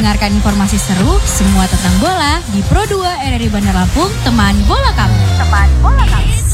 mendengarkan informasi seru semua tentang bola di Pro 2 RRI Bandar Lampung, teman bola kami.